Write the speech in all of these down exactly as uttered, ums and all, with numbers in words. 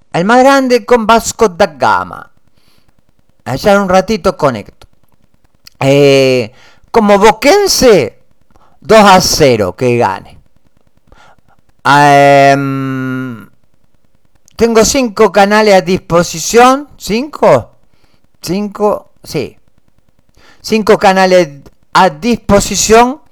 el más grande con Vasco da Gama. Allá en un ratito conecto. Eh, como boquense, dos a cero que gane. Eh, tengo cinco canales a disposición. ¿Cinco? Cinco, sí. Cinco canales a disposición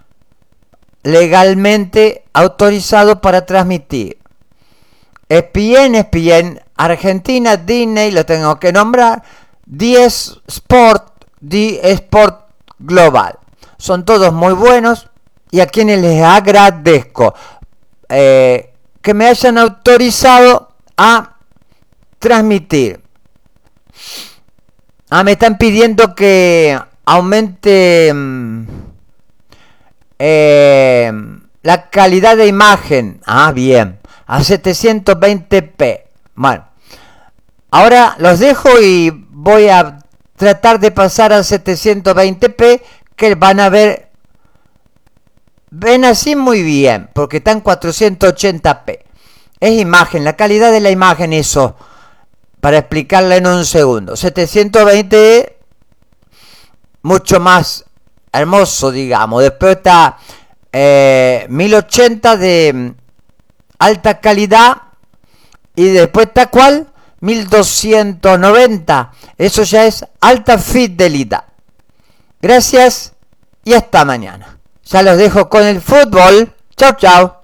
legalmente autorizados para transmitir. E S P N, E S P N Argentina, Disney, lo tengo que nombrar, diez Sport, diez Sport Global. Son todos muy buenos y a quienes les agradezco eh, que me hayan autorizado a transmitir. Ah, me están pidiendo que aumente mmm, eh, la calidad de imagen. Ah, bien. A setecientos veinte p. Bueno, ahora los dejo y voy a tratar de pasar a setecientos veinte p, que van a ver, ven así muy bien, porque está en cuatrocientos ochenta p. Es imagen, la calidad de la imagen, eso, para explicarla en un segundo. setecientos veinte, mucho más hermoso, digamos. Después está eh, mil ochenta de alta calidad, y después está ¿cuál? mil doscientos noventa. Eso ya es alta fidelidad. Gracias y hasta mañana. Ya los dejo con el fútbol. Chao, chao.